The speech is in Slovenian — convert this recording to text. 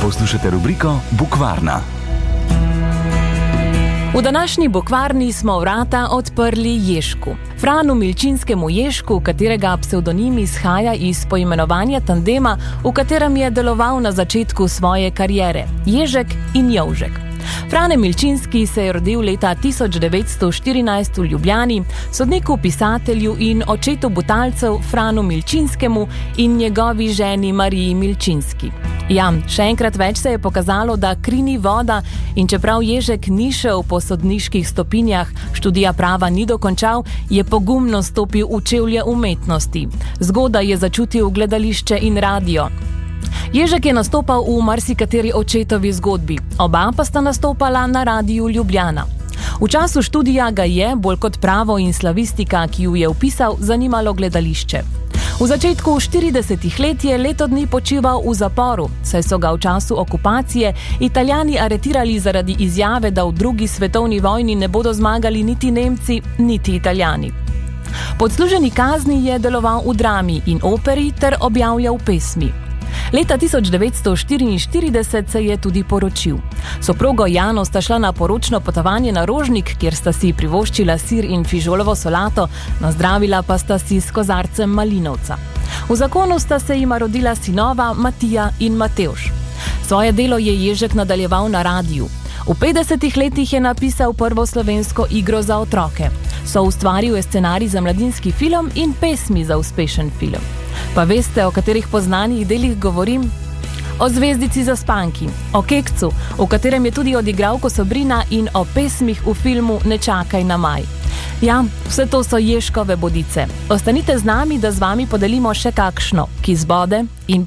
Poslušate rubriko Bukvarna. V današnji Bukvarni smo vrata odprli Ježku. Franu Milčinskemu Ježku, katerega psevdonim izhaja iz poimenovanja tandema, v katerem je deloval na začetku svoje kariere, Ježek in Jovžek. Frane Milčinski se je rodil leta 1914 v Ljubljani, sodniku, pisatelju in očetu butalcev Franu Milčinskemu in njegovi ženi Mariji Milčinski. Ja, še enkrat več se je pokazalo, da kri ni voda in čeprav Ježek ni šel po sodniških stopinjah, študija prava ni dokončal, je pogumno stopil v čevlje umetnosti. Zgodaj je začutil gledališče in radio. Ježek je nastopal v marsikateri očetovi zgodbi, oba pa sta nastopala na Radiu Ljubljana. V času študija ga je, bolj kot pravo in slavistika, ki ju je vpisal, zanimalo gledališče. V začetku 40 let je leto dni počival v zaporu, saj so ga v času okupacije Italijani aretirali zaradi izjave, da v drugi svetovni vojni ne bodo zmagali niti Nemci, niti Italijani. Po odsluženi kazni je deloval v drami in operi ter objavljal pesmi. Leta 1944 se je tudi poročil. Soprogo Jano sta šla na poročno potovanje na Rožnik, kjer sta si privoščila sir in fižolovo solato, nazdravila pa sta si s kozarcem malinovca. V zakonu sta se jima rodila sinova Matija in Matevž. Svoje delo je Ježek nadaljeval na radiju. V 50 letih je napisal prvo slovensko igro za otroke. Soustvaril je scenarij za mladinski film in pesmi za uspešen film. Pa veste, o katerih poznanih delih govorim? O Zvezdici zaspanki, o Kekcu, v katerem je tudi odigral Kosobrina, in o pesmih v filmu Ne čakaj na maj. Ja, vse to so Ježkove bodice. Ostanite z nami, da z vami podelimo še kakšno, ki zbode in